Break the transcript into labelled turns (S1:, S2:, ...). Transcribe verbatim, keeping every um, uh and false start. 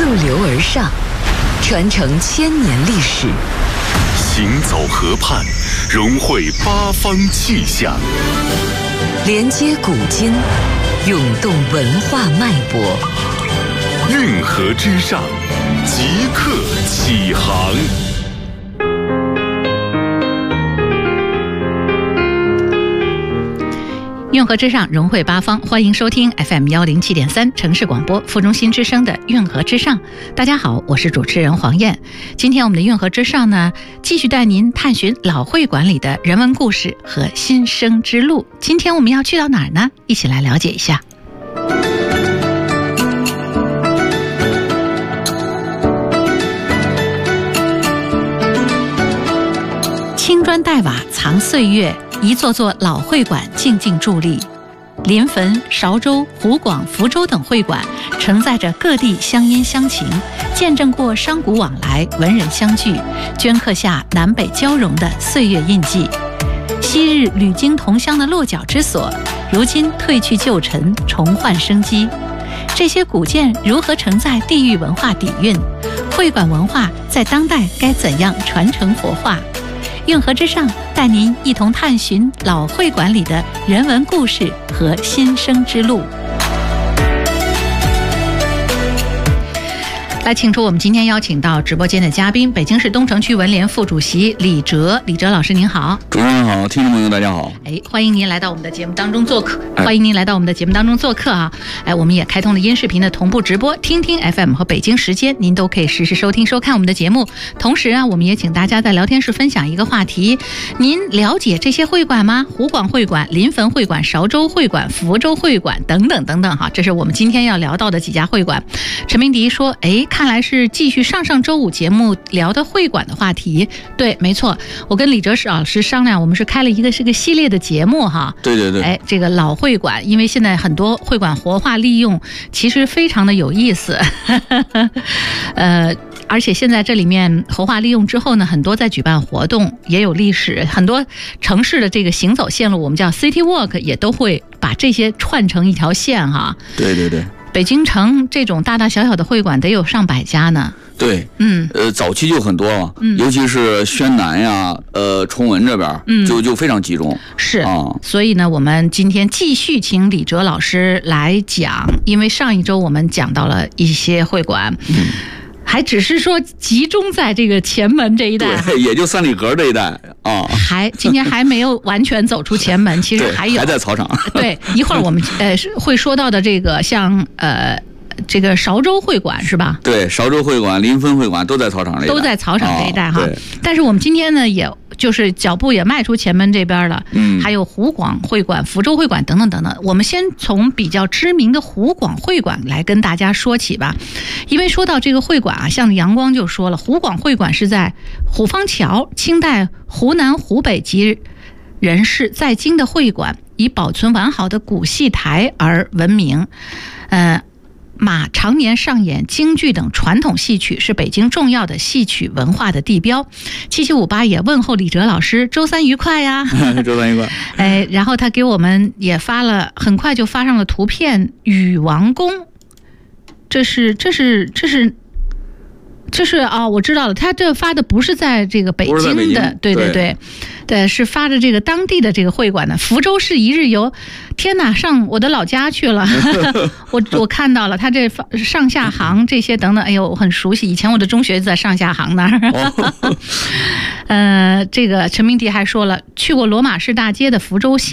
S1: 溯流而上，传承千年历史，
S2: 行走河畔，融汇八方气象，
S1: 连接古今，涌动文化脉搏。
S2: 运河之上，即刻起航。
S3: 运河之上，融汇八方，欢迎收听 F M 一零七点三城市广播副中心之声的运河之上。大家好，我是主持人黄燕。今天我们的运河之上呢，继续带您探寻老会馆里的人文故事和新生之路。今天我们要去到哪儿呢？一起来了解一下。青砖黛瓦藏岁月，一座座老会馆静静伫立。临汾、韶州、湖广、福州等会馆承载着各地乡音乡情，见证过商贾往来、文人相聚，镌刻下南北交融的岁月印记。昔日旅经同乡的落脚之所，如今褪去旧尘，重焕生机。这些古建如何承载地域文化底蕴？会馆文化在当代该怎样传承活化？运河之上，带您一同探寻老会馆里的人文故事和新生之路。来，请出我们今天邀请到直播间的嘉宾，北京市东城区文联副主席李哲。李哲老师您好。
S4: 主持人好，听众朋友大家好。
S3: 哎，欢迎您来到我们的节目当中做客，哎、欢迎您来到我们的节目当中做客啊！哎，我们也开通了音视频的同步直播，听听 F M 和北京时间，您都可以实时收听收看我们的节目。同时啊，我们也请大家在聊天室分享一个话题：您了解这些会馆吗？湖广会馆、临汾会馆、韶州会馆、福州会馆等等等等哈，这是我们今天要聊到的几家会馆。陈明迪说：“哎，看来是继续上上周五节目聊的会馆的话题。”对，没错，我跟李哲老师商量，我们是开了一个是个系列的节目哈。
S4: 对对对。
S3: 哎，这个老会馆，因为现在很多会馆活化利用，其实非常的有意思。呃，而且现在这里面活化利用之后呢，很多在举办活动，也有历史，很多城市的这个行走线路，我们叫 City Walk， 也都会把这些串成一条线哈。
S4: 对对对。
S3: 北京城这种大大小小的会馆得有上百家呢。
S4: 对，
S3: 嗯，
S4: 呃，早期就很多嘛，嗯，尤其是宣南呀，呃，崇文这边，嗯，就就非常集中。
S3: 是啊，所以呢，我们今天继续请李哲老师来讲，因为上一周我们讲到了一些会馆，嗯。还只是说集中在这个前门这一带，
S4: 对，也就三里河这一带啊。
S3: 还今天还没有完全走出前门，其实还有
S4: 还在草场。
S3: 对，一会儿我们呃会说到的这个像呃这个韶州会馆是吧？
S4: 对，韶州会馆、临汾会馆都在草场这一带，
S3: 都在草场这一带哈。
S4: 哦、
S3: 但是我们今天呢，也就是脚步也迈出前门这边了，嗯，还有湖广会馆、福州会馆等等等等。我们先从比较知名的湖广会馆来跟大家说起吧，因为说到这个会馆啊，像阳光就说了，湖广会馆是在虎坊桥，清代湖南湖北籍人士在京的会馆，以保存完好的古戏台而闻名，呃。马常年上演京剧等传统戏曲，是北京重要的戏曲文化的地标。七七五八也问候李哲老师，周三愉快呀！
S4: 周三愉快。
S3: 哎，然后他给我们也发了，很快就发上了图片，禹王宫。这是这是这是这是啊、哦，我知道了，他这发的不是在这个北京的，
S4: 京
S3: 对对对，对，是发着这个当地的这个会馆的。福州市一日游，天哪，上我的老家去了，我我看到了，他这上下杭这些等等，哎呦，我很熟悉，以前我的中学就在上下杭那儿。呃，这个陈明迪还说了，去过罗马市大街的福州